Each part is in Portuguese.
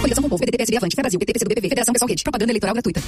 Coligação com o povo, PDT, PSB, Avante, Fé Brasil, PT, PCdoB, PV, Federação Pessoal Rede, propaganda eleitoral gratuita.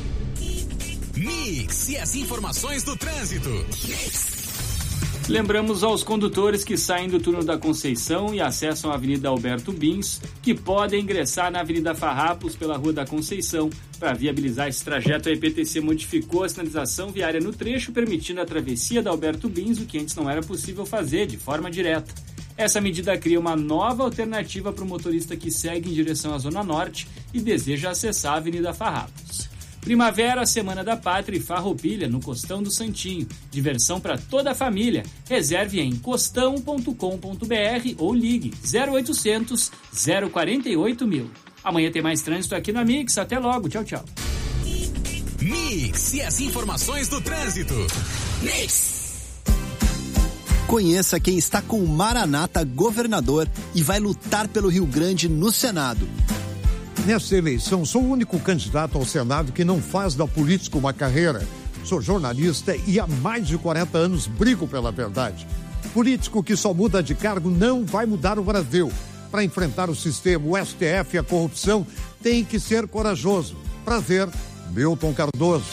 Mix e as informações do trânsito. Lembramos aos condutores que saem do túnel da Conceição e acessam a Avenida Alberto Bins, que podem ingressar na Avenida Farrapos pela Rua da Conceição. Para viabilizar esse trajeto, a EPTC modificou a sinalização viária no trecho, permitindo a travessia da Alberto Bins, o que antes não era possível fazer de forma direta. Essa medida cria uma nova alternativa para o motorista que segue em direção à Zona Norte e deseja acessar a Avenida Farrapos. Primavera, Semana da Pátria e Farroupilha no Costão do Santinho. Diversão para toda a família. Reserve em costão.com.br ou ligue 0800 048 mil. Amanhã tem mais trânsito aqui na Mix. Até logo. Tchau, tchau. Mix e as informações do trânsito. Mix. Conheça quem está com o Maranata Governador e vai lutar pelo Rio Grande no Senado. Nesta eleição, sou o único candidato ao Senado que não faz da política uma carreira. Sou jornalista e há mais de 40 anos brigo pela verdade. Político que só muda de cargo não vai mudar o Brasil. Para enfrentar o sistema, o STF e a corrupção, tem que ser corajoso. Prazer, Milton Cardoso.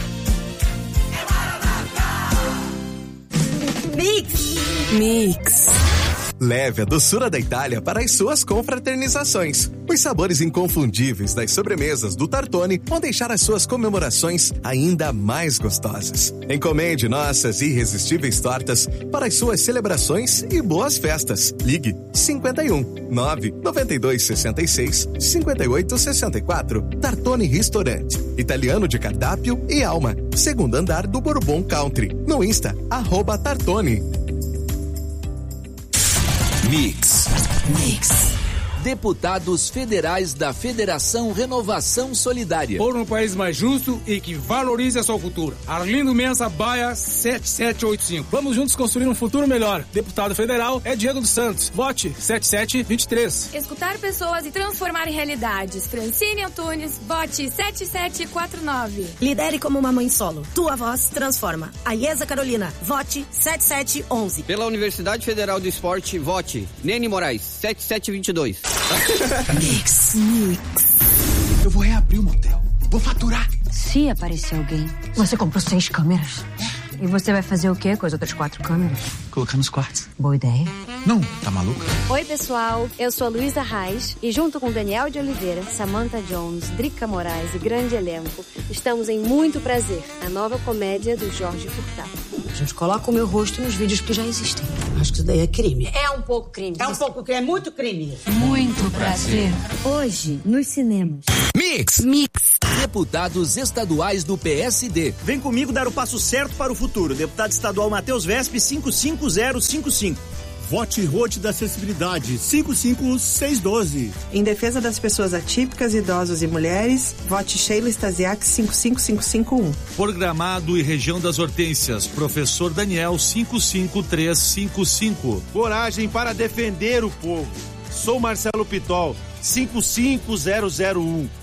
Mix. Leve a doçura da Itália para as suas confraternizações. Os sabores inconfundíveis das sobremesas do Tartone vão deixar as suas comemorações ainda mais gostosas. Encomende nossas irresistíveis tortas para as suas celebrações e boas festas. Ligue 51 9 92 66 58 64. Tartone Restaurante. Italiano de cardápio e alma. Segundo andar do Bourbon Country. No Insta, @Tartone. Mix. Deputados federais da Federação Renovação Solidária. Por um país mais justo e que valorize a sua cultura. Arlindo Mensa, Baia 7785. Vamos juntos construir um futuro melhor. Deputado federal é Diego dos Santos. Vote 7723. Escutar pessoas e transformar em realidades. Francine Antunes, vote 7749. Lidere como uma mãe solo. Tua voz transforma. Aiesa Carolina, vote 7711. Pela Universidade Federal do Esporte, vote Nene Moraes 7722. Mix. Eu vou reabrir o motel. Vou faturar. Se aparecer alguém, você comprou 6 câmeras. E você vai fazer o quê com as outras 4 câmeras? Colocar nos quartos. Boa ideia. Não, tá maluca? Oi, pessoal. Eu sou a Luísa Reis e junto com Daniel de Oliveira, Samantha Jones, Drica Moraes e grande elenco, estamos em Muito Prazer, a nova comédia do Jorge Furtado. A gente coloca o meu rosto nos vídeos que já existem. Acho que isso daí é crime. É um pouco crime. É um pouco crime, é muito crime. Muito prazer. Hoje, nos cinemas. Mix. Deputados estaduais do PSD. Vem comigo dar o passo certo para o futuro. Deputado estadual Matheus Vespe, 55055. Vote Rote da Acessibilidade, 55612. Em defesa das pessoas atípicas, idosos e mulheres, vote Sheila Stasiak, 55551. Por Gramado e região das Hortênsias, professor Daniel, 55355. Coragem para defender o povo. Sou Marcelo Pitol, 55001.